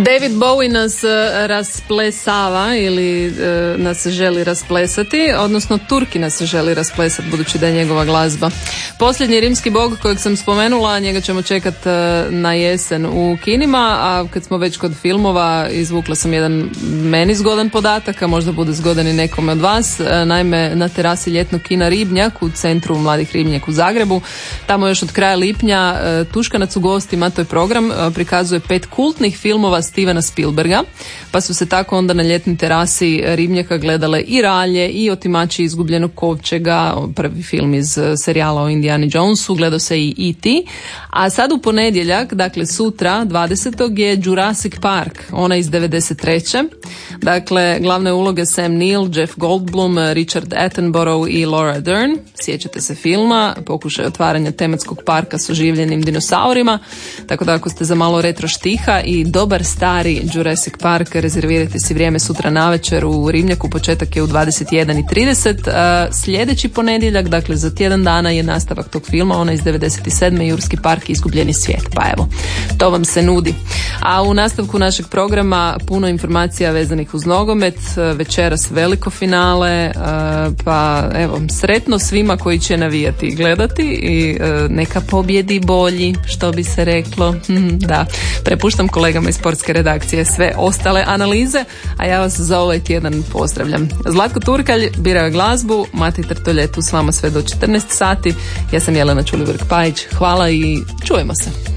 David Bowie nas rasplesava ili nas želi rasplesati, odnosno Turki nas želi rasplesati budući da je njegova glazba. Posljednji rimski bog kojeg sam spomenula, njega ćemo čekati na jesen u kinima, a kad smo već kod filmova izvukla sam jedan meni zgodan podatak, a možda bude zgodan i nekome od vas. Naime, na terasi ljetnog kina Ribnjak u centru Mladih Ribnjak u Zagrebu, tamo još od kraja lipnja Tuškanac u gostima, to je program, prikazuje 5 kultnih filmova Stevena Spielberga, pa su se tako onda na ljetnoj terasi Ribnjaka gledale i Ralje i Otimači izgubljenog kovčega, prvi film iz serijala o Indiana Jonesu, gledao se i E.T. A sad u ponedjeljak, dakle sutra 20. je Jurassic Park, ona iz 93. Dakle, glavne uloge Sam Neill, Jeff Goldblum, Richard Attenborough i Laura Dern. Sjećate se filma, pokušaj otvaranja tematskog parka s oživljenim dinosaurima, tako da ako ste za malo retro štiha i dobar stari Jurassic Park, rezervirajte si vrijeme sutra navečer u Ribnjaku, početak je u 21:30. Sljedeći ponedjeljak, dakle za tjedan dana, je nastavak tog filma, ona iz 97. Jurski park i izgubljeni svijet, pa evo, to vam se nudi. A u nastavku našeg programa puno informacija vezanih uz nogomet, večeras veliko finale, pa evo, sretno svima koji će navijati i gledati i neka pobjedi bolji, što bi se reklo. Da, prepuštam kolegama iz sportske redakcije sve ostale analize, a ja vas za ovaj tjedan pozdravljam. Zlatko Turkalj birao je glazbu, Mati Trtolje tu s vama sve do 14 sati. Ja sam Jelena Čulivrk-Pajić, hvala i čujemo se.